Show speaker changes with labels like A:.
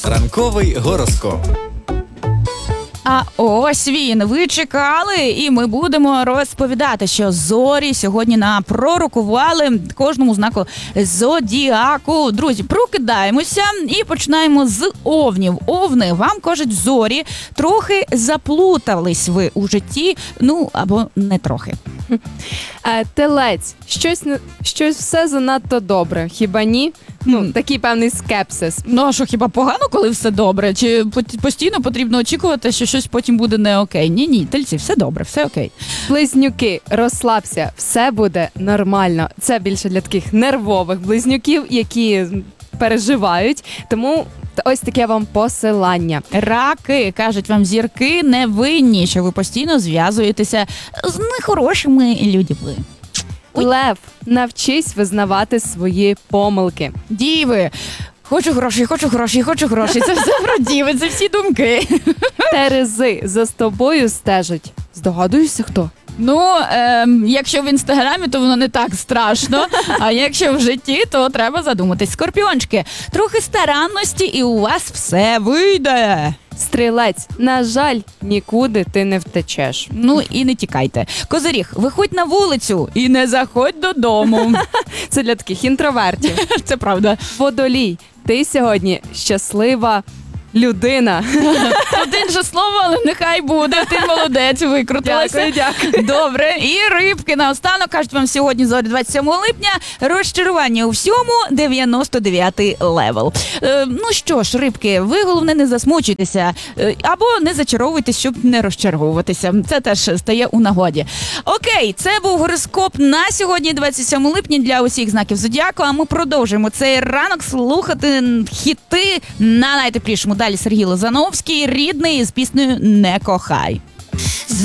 A: Ранковий гороскоп.
B: А ось він, ви чекали, і ми будемо розповідати, що зорі сьогодні напророкували кожному знаку зодіаку. Друзі, прокидаємося і починаємо з овнів. Овни, вам кажуть зорі, трохи заплутались ви у житті, ну або не трохи.
C: Телець, щось все занадто добре, хіба ні? Такий певний скепсис.
B: Ну а що, хіба погано, коли все добре? Чи постійно потрібно очікувати, що щось потім буде не окей? Ні, тельці, все добре, все окей.
C: Близнюки, розслабся, все буде нормально. Це більше для таких нервових близнюків, які переживають, тому ось таке вам посилання.
B: Раки, кажуть вам зірки, не винні, що ви постійно зв'язуєтеся з нехорошими людьми.
C: Лев, навчись визнавати свої помилки.
B: Діви, хочу гроші. Це все про діви, це всі думки.
C: Терези, за тобою стежать. Здогадуєшся, хто?
B: Ну, якщо в інстаграмі, то воно не так страшно, а якщо в житті, то треба задуматись. Скорпіончики, трохи старанності і у вас все вийде.
C: Стрілець, на жаль, нікуди ти не втечеш.
B: Ну і не тікайте. Козиріг, виходь на вулицю і не заходь додому.
C: Це для таких інтровертів.
B: Це правда.
C: Водолій, ти сьогодні щаслива людина.
B: Один же слово, але нехай буде. Ти молодець, викрутилася.
C: Дякую.
B: Добре. І рибки наостанок кажуть вам сьогодні, зорі 27 липня, розчарування у всьому, 99-й левел. Ну що ж, рибки, ви головне не засмучуйтеся або не зачаровуйтесь, щоб не розчаровуватися. Це теж стає у нагоді. Окей, це був гороскоп на сьогодні, 27 липня, для усіх знаків зодіаку, а ми продовжуємо цей ранок слухати хіти на найтеплішому. Далі Сергій Лозановський, рідний, з піснею «Не кохай».